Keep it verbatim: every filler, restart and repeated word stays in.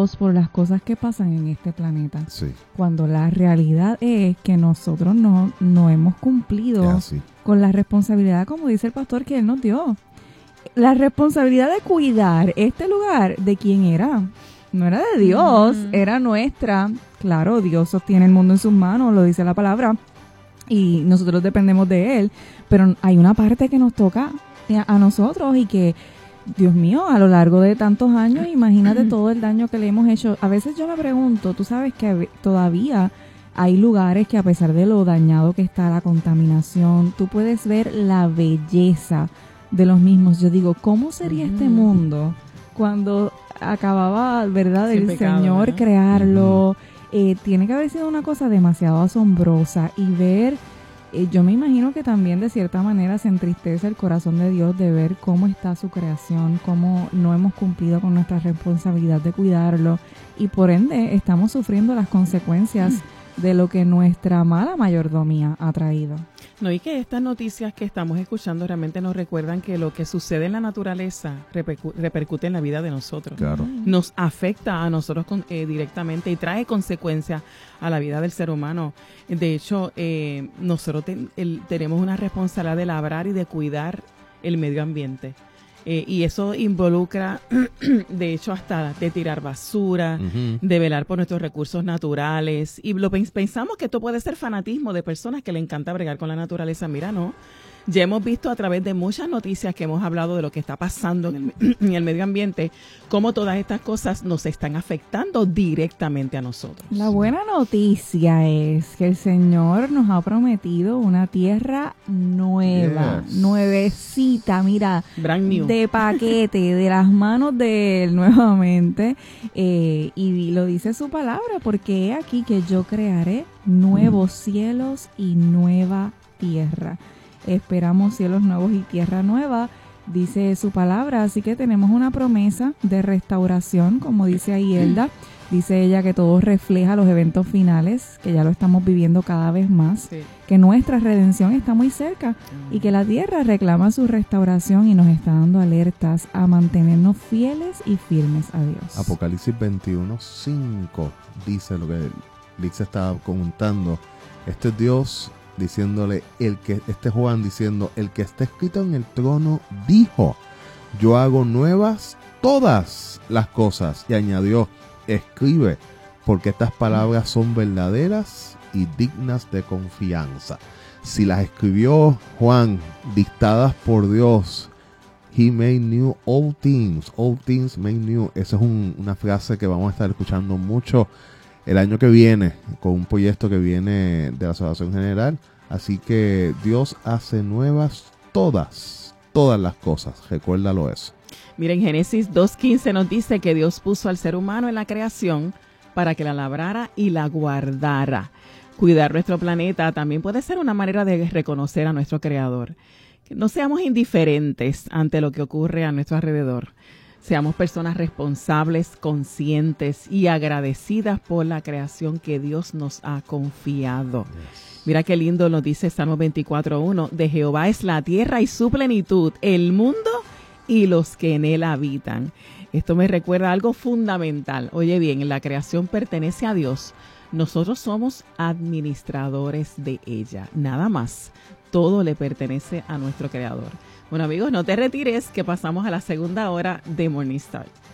Dios por las cosas que pasan en este planeta. Sí. Cuando la realidad es que nosotros no, no hemos cumplido con la responsabilidad, como dice el pastor, que Él nos dio. La responsabilidad de cuidar este lugar, ¿de quién era? No era de Dios, uh-huh. era nuestra. Claro, Dios sostiene el mundo en sus manos, lo dice la palabra, y nosotros dependemos de Él, pero hay una parte que nos toca a nosotros y que, Dios mío, a lo largo de tantos años, imagínate todo el daño que le hemos hecho. A veces yo me pregunto, tú sabes que todavía hay lugares que, a pesar de lo dañado que está la contaminación, tú puedes ver la belleza de los mismos. Yo digo, ¿cómo sería uh-huh. este mundo cuando acababa, verdad, el pecado, Señor, ¿verdad? Crearlo? Uh-huh. eh, tiene que haber sido una cosa demasiado asombrosa, y ver, eh, yo me imagino que también de cierta manera se entristece el corazón de Dios de ver cómo está su creación, cómo no hemos cumplido con nuestra responsabilidad de cuidarlo, y por ende estamos sufriendo las consecuencias uh-huh. de lo que nuestra mala mayordomía ha traído. No, y que estas noticias que estamos escuchando realmente nos recuerdan que lo que sucede en la naturaleza repercu- repercute en la vida de nosotros. Claro. Nos afecta a nosotros con, eh, directamente y trae consecuencias a la vida del ser humano. De hecho, eh, nosotros ten, el, tenemos una responsabilidad de labrar y de cuidar el medio ambiente. Eh, y eso involucra, de hecho, hasta de tirar basura, uh-huh. de velar por nuestros recursos naturales. Y lo pensamos que esto puede ser fanatismo de personas que le encanta bregar con la naturaleza. Mira, no. Ya hemos visto a través de muchas noticias que hemos hablado de lo que está pasando en el, en el medio ambiente, cómo todas estas cosas nos están afectando directamente a nosotros. La buena noticia es que el Señor nos ha prometido una tierra nueva, yes. nuevecita, mira, brand new, de paquete, de las manos de Él nuevamente. Eh, y lo dice su palabra, porque he aquí que yo crearé nuevos mm. cielos y nueva tierra. Esperamos cielos nuevos y tierra nueva, dice su palabra, así que tenemos una promesa de restauración, como dice ahí Elda. Dice ella que todo refleja los eventos finales, que ya lo estamos viviendo cada vez más, sí. que nuestra redención está muy cerca y que la tierra reclama su restauración y nos está dando alertas a mantenernos fieles y firmes a Dios. Apocalipsis veintiuno cinco dice lo que Liz estaba comentando. Este es Dios diciéndole, el que este Juan diciendo, el que está escrito en el trono dijo, yo hago nuevas todas las cosas, y añadió, escribe, porque estas palabras son verdaderas y dignas de confianza. Si las escribió Juan, dictadas por Dios, he made new all things, all things made new. Esa es un, una frase que vamos a estar escuchando mucho el año que viene, con un proyecto que viene de la Salvación General. Así que Dios hace nuevas todas, todas las cosas. Recuérdalo eso. Mira, en Génesis dos quince nos dice que Dios puso al ser humano en la creación para que la labrara y la guardara. Cuidar nuestro planeta también puede ser una manera de reconocer a nuestro Creador. Que no seamos indiferentes ante lo que ocurre a nuestro alrededor. Seamos personas responsables, conscientes y agradecidas por la creación que Dios nos ha confiado. Yes. Mira qué lindo nos dice Salmo veinticuatro uno. De Jehová es la tierra y su plenitud, el mundo y los que en él habitan. Esto me recuerda algo fundamental. Oye bien, la creación pertenece a Dios. Nosotros somos administradores de ella. Nada más. Todo le pertenece a nuestro Creador. Bueno, amigos, no te retires, que pasamos a la segunda hora de Morning Star.